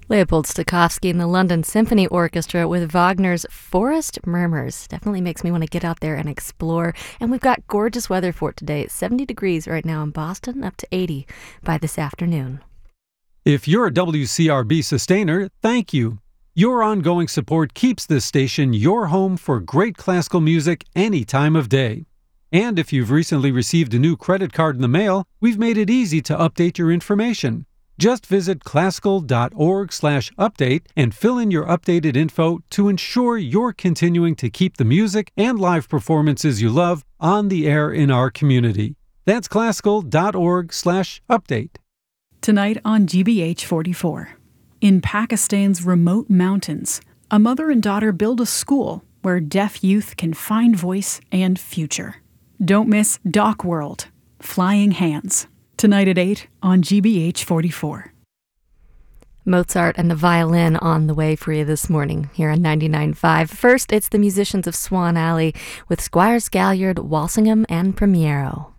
Leopold Stokowski and the London Symphony Orchestra with Wagner's Forest Murmurs. Definitely makes me want to get out there and explore. And we've got gorgeous weather for it today. It's 70 degrees right now in Boston, up to 80 by this afternoon. If you're a WCRB sustainer, thank you. Your ongoing support keeps this station your home for great classical music any time of day. And if you've recently received a new credit card in the mail, we've made it easy to update your information. Just visit classical.org/update and fill in your updated info to ensure you're continuing to keep the music and live performances you love on the air in our community. That's classical.org/update. Tonight on GBH 44. In Pakistan's remote mountains, a mother and daughter build a school where deaf youth can find voice and future. Don't miss Doc World, Flying Hands. Tonight at 8 on GBH 44. Mozart and the violin on the way for you this morning here on 99.5. First, it's the musicians of Swan Alley with Squire Scalyard, Walsingham, and Primiero.